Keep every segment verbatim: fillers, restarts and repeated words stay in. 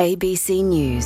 A B C News.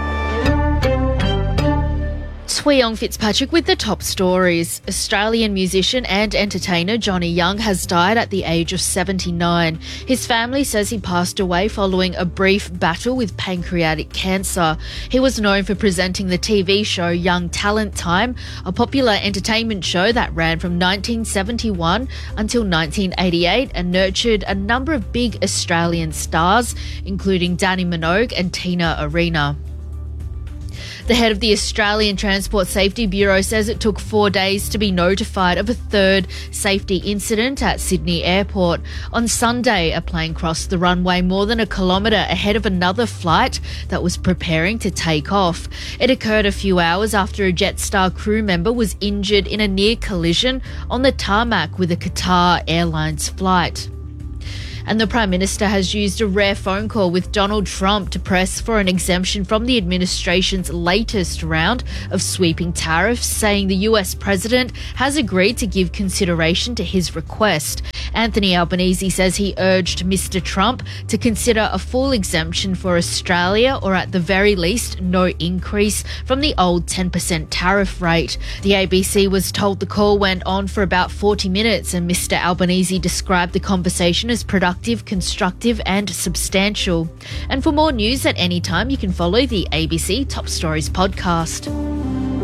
Tweong Fitzpatrick with the top stories. Australian musician and entertainer Johnny Young has died at the age of seventy-nine. His family says he passed away following a brief battle with pancreatic cancer. He was known for presenting the T V show Young Talent Time, a popular entertainment show that ran from nineteen seventy-one until nineteen eighty-eight and nurtured a number of big Australian stars, including Danny Minogue and Tina Arena. The head of the Australian Transport Safety Bureau says it took four days to be notified of a third safety incident at Sydney Airport. On Sunday, a plane crossed the runway more than a kilometre ahead of another flight that was preparing to take off. It occurred a few hours after a Jetstar crew member was injured in a near collision on the tarmac with a Qatar Airlines flight. And the Prime Minister has used a rare phone call with Donald Trump to press for an exemption from the administration's latest round of sweeping tariffs, saying the U S President has agreed to give consideration to his request. Anthony Albanese says he urged Mister Trump to consider a full exemption for Australia, or at the very least, no increase from the old ten percent tariff rate. The A B C was told the call went on for about forty minutes, and Mister Albanese described the conversation as productive, constructive and substantial. And for more news at any time, you can follow the A B C Top Stories podcast.